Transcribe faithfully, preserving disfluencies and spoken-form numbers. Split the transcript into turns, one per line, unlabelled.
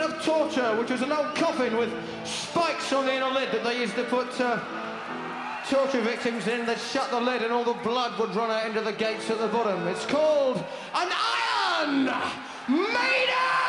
of torture, which was an old coffin with spikes on the inner lid that they used to put uh, torture victims in. They'd shut the lid and all the blood would run out into the gates at the bottom. It's called an Iron Maiden!